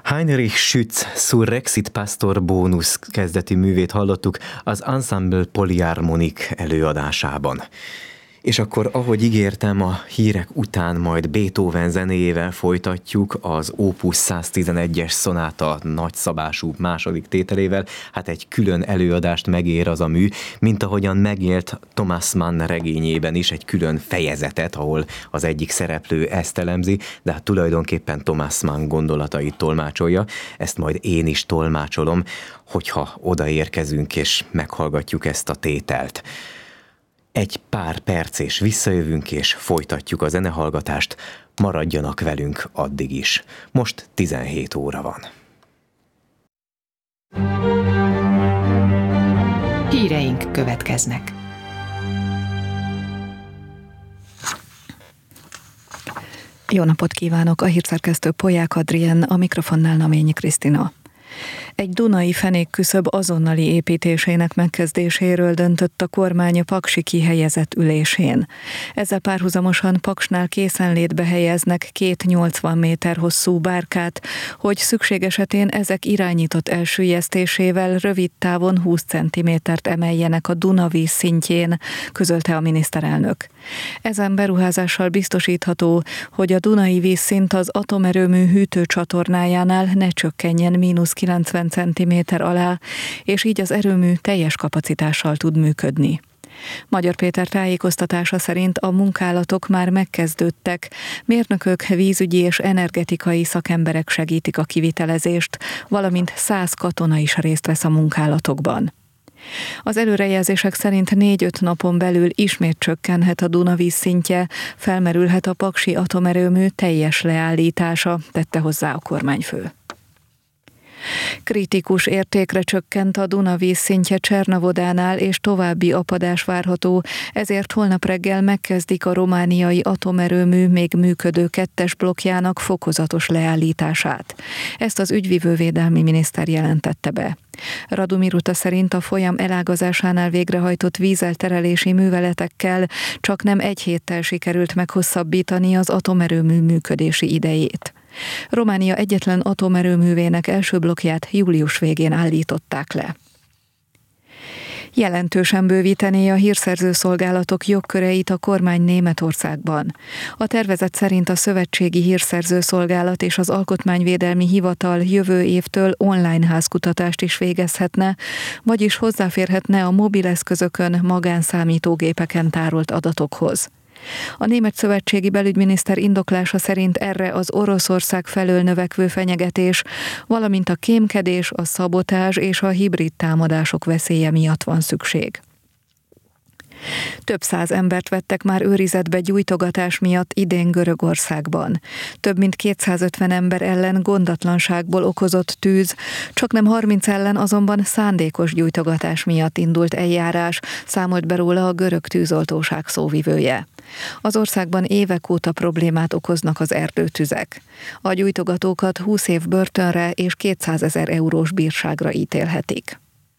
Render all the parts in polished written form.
Heinrich Schütz Surrexit Pastor Bonus kezdeti művét hallottuk az Ensemble Polyharmonique előadásában. És akkor, ahogy ígértem, a hírek után majd Beethoven zenéjével folytatjuk az Opus 111-es szonáta nagyszabású második tételével. Hát egy külön előadást megér az a mű, mint ahogyan megélt Thomas Mann regényében is egy külön fejezetet, ahol az egyik szereplő ezt elemzi, de hát tulajdonképpen Thomas Mann gondolatait tolmácsolja. Ezt majd én is tolmácsolom, hogyha odaérkezünk és meghallgatjuk ezt a tételt. Egy pár perc és visszajövünk, és folytatjuk a zenehallgatást. Maradjanak velünk addig is. Most 17 óra van. Híreink következnek. Jó napot kívánok! A hírszerkesztő Polyák Adrien, a mikrofonnál Naményi Krisztina. Egy dunai fenékküszöb azonnali építésének megkezdéséről döntött a kormány a paksi kihelyezett ülésén. Ezzel párhuzamosan Paksnál készenlétbe helyeznek 2 80 méter hosszú bárkát, hogy szükség esetén ezek irányított elsüllyesztésével rövid távon 20 centimétert emeljenek a Duna víz szintjén, közölte a miniszterelnök. Ezen beruházással biztosítható, hogy a Dunai vízszint az atomerőmű hűtőcsatornájánál ne csökkenjen -90 cm alá, és így az erőmű teljes kapacitással tud működni. Magyar Péter tájékoztatása szerint a munkálatok már megkezdődtek, mérnökök, vízügyi és energetikai szakemberek segítik a kivitelezést, valamint 100 katona is részt vesz a munkálatokban. Az előrejelzések szerint 4-5 napon belül ismét csökkenhet a Duna vízszintje, felmerülhet a paksi atomerőmű teljes leállítása, tette hozzá a kormányfő. Kritikus értékre csökkent a Duna vízszintje Csernavodánál, és további apadás várható, ezért holnap reggel megkezdik a romániai atomerőmű még működő 2-es blokkjának fokozatos leállítását. Ezt az ügyvivővédelmi miniszter jelentette be. Radu Miruta szerint a folyam elágazásánál végrehajtott vízelterelési műveletekkel csaknem 1 héttel sikerült meghosszabbítani az atomerőmű működési idejét. Románia egyetlen atomerőművének első blokkját július végén állították le. Jelentősen bővítené a hírszerző szolgálatok jogköreit a kormány Németországban. A tervezet szerint a Szövetségi Hírszerző Szolgálat és az Alkotmányvédelmi Hivatal jövő évtől online házkutatást is végezhetne, vagyis hozzáférhetne a mobileszközökön, magánszámítógépeken tárolt adatokhoz. A német szövetségi belügyminiszter indoklása szerint erre az Oroszország felől növekvő fenyegetés, valamint a kémkedés, a szabotázs és a hibrid támadások veszélye miatt van szükség. Több 100 embert vettek már őrizetbe gyújtogatás miatt idén Görögországban. Több mint 250 ember ellen gondatlanságból okozott tűz, csaknem 30 ellen azonban szándékos gyújtogatás miatt indult eljárás, számolt be róla a görög tűzoltóság szóvivője. Az országban évek óta problémát okoznak az erdőtüzek. A gyújtogatókat 20 év börtönre és 200 000 eurós bírságra ítélhetik.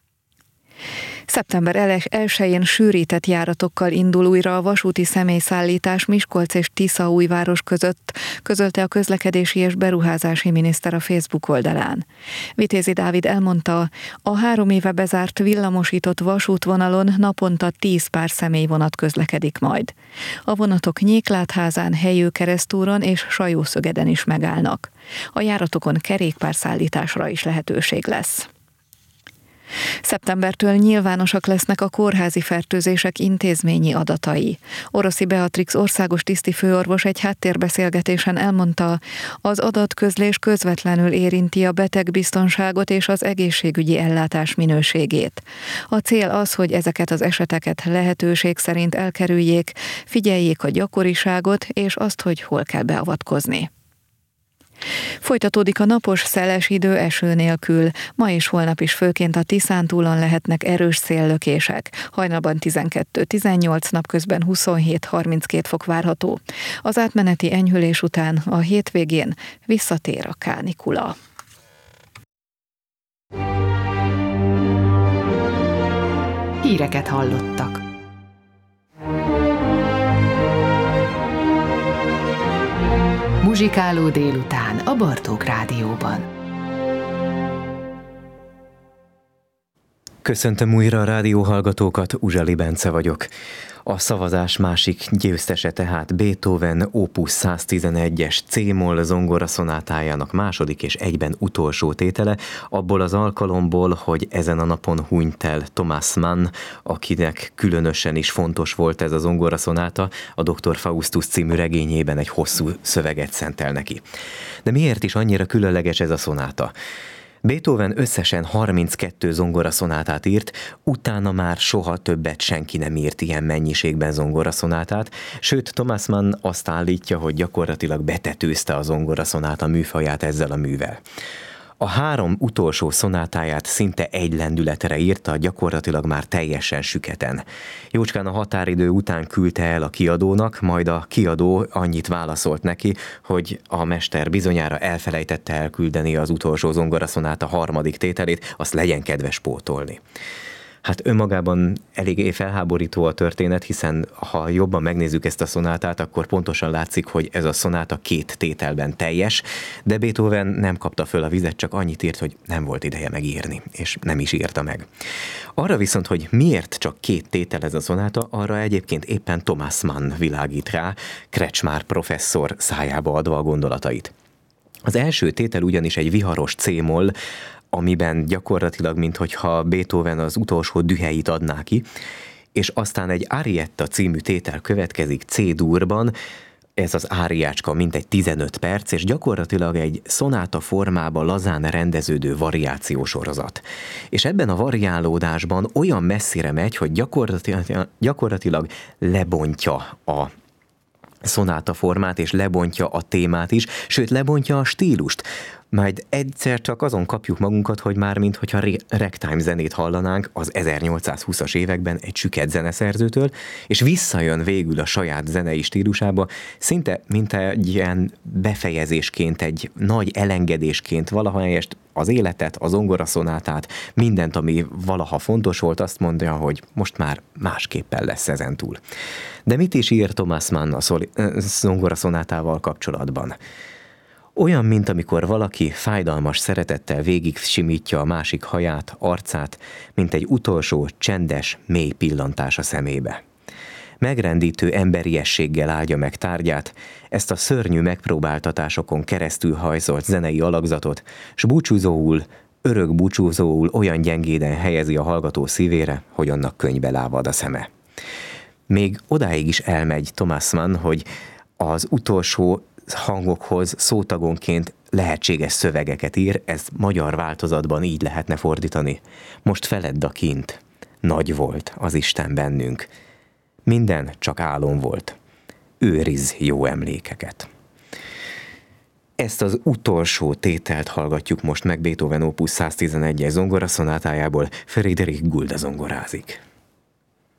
Szeptember 1-én sűrített járatokkal indul újra a vasúti személyszállítás Miskolc és Tiszaújváros között, közölte a közlekedési és beruházási miniszter a Facebook oldalán. Vitézi Dávid elmondta, a 3 éve bezárt villamosított vasútvonalon naponta 10 pár személyvonat közlekedik majd. A vonatok Nyéklátházán, Helyő-Keresztúron és Sajószögeden is megállnak. A járatokon kerékpárszállításra is lehetőség lesz. Szeptembertől nyilvánosak lesznek a kórházi fertőzések intézményi adatai. Oroszi Beatrix országos tisztifőorvos egy háttérbeszélgetésen elmondta, az adatközlés közvetlenül érinti a betegbiztonságot és az egészségügyi ellátás minőségét. A cél az, hogy ezeket az eseteket lehetőség szerint elkerüljék, figyeljék a gyakoriságot és azt, hogy hol kell beavatkozni. Folytatódik a napos, szeles idő eső nélkül. Ma és holnap is főként a Tiszántúlon lehetnek erős széllökések. Hajnalban 12-18, napközben 27-32 fok várható. Az átmeneti enyhülés után a hétvégén visszatér a kánikula. Híreket hallottak. Muzsikáló délután a Bartók Rádióban. Köszöntöm újra a rádióhallgatókat, Uzsali Bence vagyok. A szavazás másik győztese tehát Beethoven Opus 111-es C-moll zongoraszonátájának második és egyben utolsó tétele, abból az alkalomból, hogy ezen a napon hunyt el Thomas Mann, akinek különösen is fontos volt ez a zongoraszonáta, a Dr. Faustus című regényében egy hosszú szöveget szentel neki. De miért is annyira különleges ez a szonáta? Beethoven összesen 32 zongoraszonátát írt, utána már soha többet senki nem írt ilyen mennyiségben zongoraszonátát, sőt Thomas Mann azt állítja, hogy gyakorlatilag betetőzte a zongoraszonáta műfaját ezzel a művel. A 3 utolsó szonátáját szinte egy lendületre írta, gyakorlatilag már teljesen süketen. Jócskán a határidő után küldte el a kiadónak, majd a kiadó annyit válaszolt neki, hogy a mester bizonyára elfelejtette elküldeni az utolsó zongoraszonáta 3. tételét, azt legyen kedves pótolni. Hát önmagában eléggé felháborító a történet, hiszen ha jobban megnézzük ezt a szonátát, akkor pontosan látszik, hogy ez a szonáta 2 tételben teljes, de Beethoven nem kapta föl a vizet, csak annyit írt, hogy nem volt ideje megírni, és nem is írta meg. Arra viszont, hogy miért csak 2 tétel ez a szonáta, arra egyébként éppen Thomas Mann világít rá, Kretschmar professzor szájába adva a gondolatait. Az első tétel ugyanis egy viharos C-moll, amiben gyakorlatilag, minthogyha Beethoven az utolsó düheit adná ki, és aztán egy Arietta című tétel következik C-durban, ez az áriácska mintegy 15 perc, és gyakorlatilag egy szonáta formában lazán rendeződő variációsorozat. És ebben a variálódásban olyan messzire megy, hogy gyakorlatilag lebontja a szonáta formát, és lebontja a témát is, sőt lebontja a stílust. Majd egyszer csak azon kapjuk magunkat, hogy már minthogyha ragtime zenét hallanánk az 1820-as években egy süket zeneszerzőtől, és visszajön végül a saját zenei stílusába, szinte mint egy ilyen befejezésként, egy nagy elengedésként, valahelyest az életet, az zongoraszonátát, mindent, ami valaha fontos volt, azt mondja, hogy most már másképpen lesz ezentúl. De mit is ír Thomas Mann a zongoraszonátával kapcsolatban? Olyan, mint amikor valaki fájdalmas szeretettel végig simítja a másik haját, arcát, mint egy utolsó, csendes, mély pillantás a szemébe. Megrendítő emberiességgel áldja meg tárgyát, ezt a szörnyű megpróbáltatásokon keresztül hajszolt zenei alakzatot, s búcsúzóul, örök búcsúzóul olyan gyengéden helyezi a hallgató szívére, hogy annak könnybe lávad a szeme. Még odáig is elmegy Thomas Mann, hogy az utolsó hangokhoz szótagonként lehetséges szövegeket ír, ez magyar változatban így lehetne fordítani. Most feledd a kint, nagy volt az Isten bennünk. Minden csak álom volt. Őrizz jó emlékeket. Ezt az utolsó tételt hallgatjuk most meg Beethoven Opus 111-es zongoraszonátájából, Friedrich Gulda zongorázik.